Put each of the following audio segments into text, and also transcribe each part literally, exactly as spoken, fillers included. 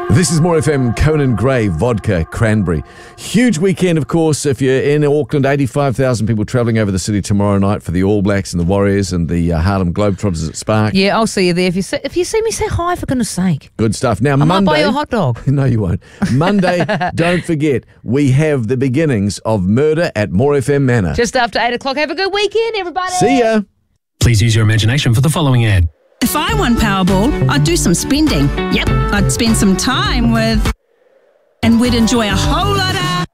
This is More F M, Conan Gray, Vodka, Cranberry. Huge weekend, of course, if you're in Auckland. eighty-five thousand people travelling over the city tomorrow night for the All Blacks and the Warriors and the uh, Harlem Globetrotters at Spark. Yeah, I'll see you there. If you see, if you see me, say hi, for goodness sake. Good stuff. Now, I Monday... might buy you a hot dog. No, you won't. Monday, don't forget, we have the beginnings of Murder at More F M Manor. Just after eight o'clock. Have a good weekend, everybody. See ya. Please use your imagination for the following ad. If I won Powerball, I'd do some spending. Yep, I'd spend some time with... And we'd enjoy a whole lot of...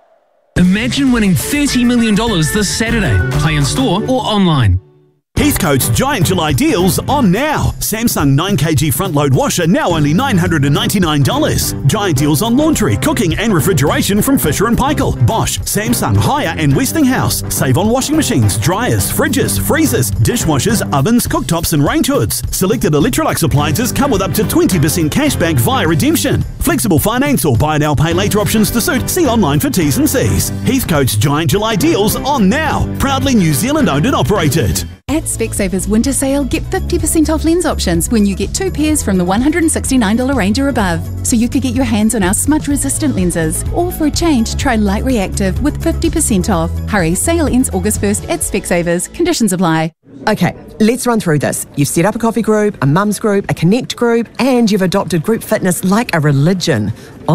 Imagine winning thirty million dollars this Saturday. Play in store or online. Heathcote's Giant July deals on now. Samsung nine kilogram front load washer now only nine hundred ninety-nine dollars. Giant deals on laundry, cooking and refrigeration from Fisher and Paykel, Bosch, Samsung, Haier and Westinghouse. Save on washing machines, dryers, fridges, freezers, dishwashers, ovens, cooktops and range hoods. Selected Electrolux appliances come with up to twenty percent cashback via redemption. Flexible finance or buy now pay later options to suit. See online for T's and C's. Heathcote's Giant July deals on now. Proudly New Zealand owned and operated. At Specsavers Winter Sale, get fifty percent off lens options when you get two pairs from the one hundred sixty-nine dollars range or above. So you could get your hands on our smudge-resistant lenses. Or for a change, try Light Reactive with fifty percent off. Hurry, sale ends August first at Specsavers. Conditions apply. Okay, let's run through this. You've set up a coffee group, a mums group, a connect group, and you've adopted group fitness like a religion.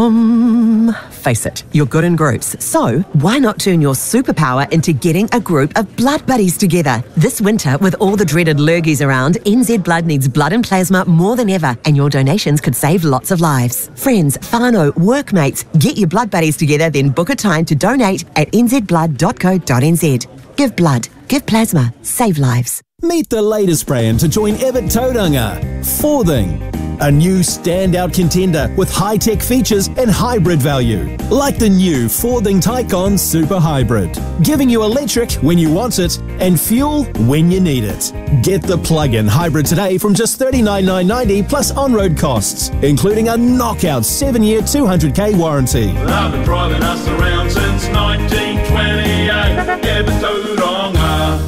Um, face it, you're good in groups. So why not turn your superpower into getting a group of blood buddies together? This winter, with all the dreaded lurgies around, N Z Blood needs blood and plasma more than ever, and your donations could save lots of lives. Friends, whānau, workmates, get your blood buddies together, then book a time to donate at n z blood dot co dot n z. Give blood, give plasma, save lives. Meet the latest brand to join Evatt Tauranga, Forthing. A new standout contender with high-tech features and hybrid value. Like the new Forthing Tycon Super Hybrid. Giving you electric when you want it and fuel when you need it. Get the plug-in hybrid today from just thirty-nine thousand nine hundred ninety plus on-road costs, including a knockout seven-year two hundred k warranty. I've been driving us around since nineteen twenty-eight. Evatt Tauranga.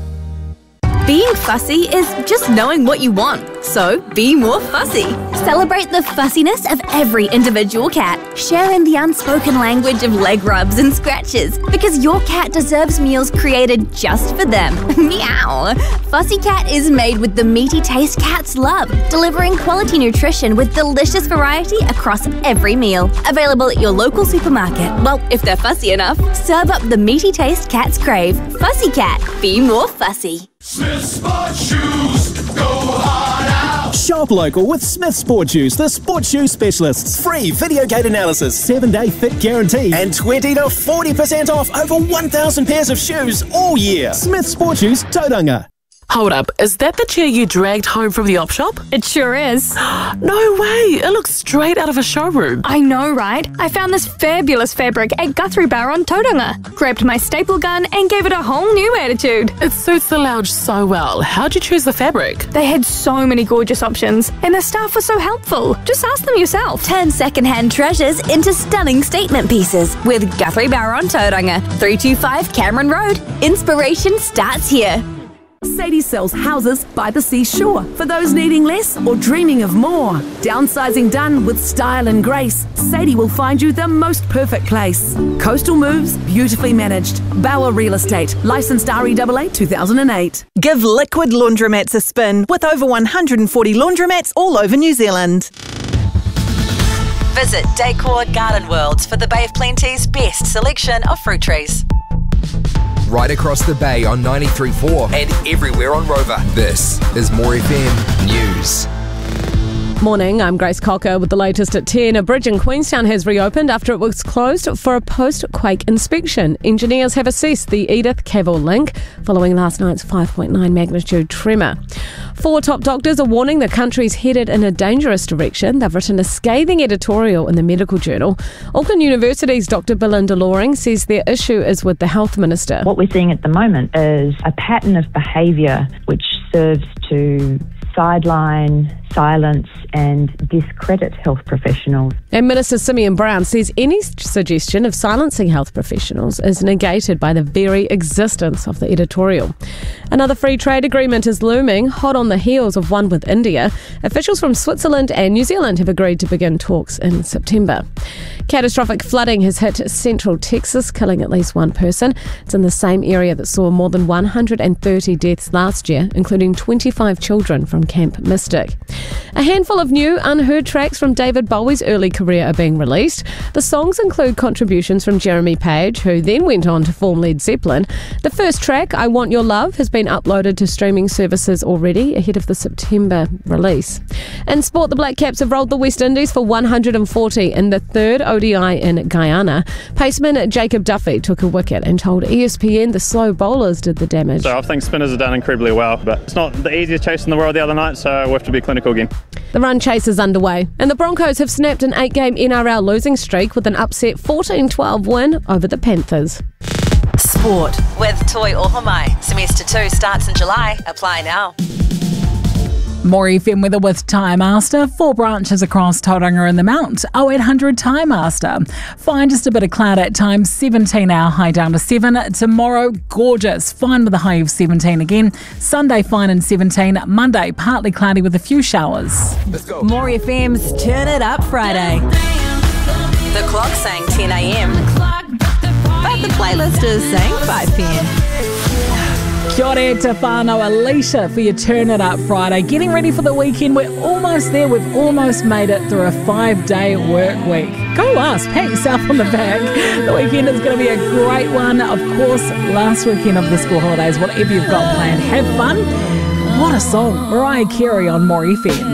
Being fussy is just knowing what you want, so be more fussy. Celebrate the fussiness of every individual cat. Share in the unspoken language of leg rubs and scratches, because your cat deserves meals created just for them. Meow! Fussy Cat is made with the meaty taste cats love, delivering quality nutrition with delicious variety across every meal. Available at your local supermarket. Well, if they're fussy enough, serve up the meaty taste cats crave. Fussy Cat, be more fussy. Smith Sport Shoes, go hard out. Shop local with Smith Sport Shoes, the sport shoe specialists. Free video gate analysis, seven day fit guarantee, and twenty to forty percent off over one thousand pairs of shoes all year. Smith Sport Shoes, Tauranga. Hold up, is that the chair you dragged home from the op shop? It sure is. No way, it looks straight out of a showroom. I know, right? I found this fabulous fabric at Guthrie Bar on Tauranga, grabbed my staple gun and gave it a whole new attitude. It suits the lounge so well. How'd you choose the fabric? They had so many gorgeous options and the staff was so helpful. Just ask them yourself. Turn second-hand treasures into stunning statement pieces with Guthrie Bar on Tauranga, three two five Cameron Road. Inspiration starts here. Sadie sells houses by the seashore for those needing less or dreaming of more. Downsizing done with style and grace, Sadie will find you the most perfect place. Coastal moves, beautifully managed. Bauer Real Estate, licensed R E A A two thousand eight. Give Liquid Laundromats a spin with over one hundred forty laundromats all over New Zealand. Visit Decor Garden Worlds for the Bay of Plenty's best selection of fruit trees. Right across the bay on ninety-three point four and everywhere on Rover. This is More F M News. Morning, I'm Grace Cocker with the latest at ten. A bridge in Queenstown has reopened after it was closed for a post-quake inspection. Engineers have assessed the Edith Cavell link following last night's five point nine magnitude tremor. Four top doctors are warning the country's headed in a dangerous direction. They've written a scathing editorial in the Medical Journal. Auckland University's Doctor Belinda Loring says their issue is with the Health Minister. What we're seeing at the moment is a pattern of behaviour which serves to sideline silence and discredit health professionals. And Minister Simeon Brown says any suggestion of silencing health professionals is negated by the very existence of the editorial. Another free trade agreement is looming, hot on the heels of one with India. Officials from Switzerland and New Zealand have agreed to begin talks in September. Catastrophic flooding has hit central Texas, killing at least one person. It's in the same area that saw more than one hundred thirty deaths last year, including twenty-five children from Camp Mystic. A handful of new, unheard tracks from David Bowie's early career are being released. The songs include contributions from Jeremy Page, who then went on to form Led Zeppelin. The first track, I Want Your Love, has been uploaded to streaming services already, ahead of the September release. In sport, the Black Caps have rolled the West Indies for one hundred forty in the third O D I in Guyana. Paceman Jacob Duffy took a wicket and told E S P N the slow bowlers did the damage. So I think spinners have done incredibly well, but it's not the easiest chase in the world the other night, so we have to be clinical again. The run chase is underway, and the Broncos have snapped an eight-game N R L losing streak with an upset fourteen twelve win over the Panthers. Sport with Toi Ohomai. Semester two starts in July. Apply now. More F M weather with Tyre Master. Four branches across Tauranga and the Mount. oh eight hundred Tyre Master. Fine, just a bit of cloud at times. seventeen hour high down to seven. Tomorrow, gorgeous. Fine with a high of seventeen again. Sunday, fine and seventeen. Monday, partly cloudy with a few showers. Let's go. More F M's Turn It Up Friday. The clock's saying ten a.m. But the playlist is saying five p.m. Kia ora te whānau Alicia for your Turn It Up Friday. Getting ready for the weekend. We're almost there. We've almost made it through a five-day work week. Go us. Pat yourself on the back. The weekend is going to be a great one. Of course, last weekend of the school holidays, whatever you've got planned, have fun. What a song. Mariah Carey on More F M.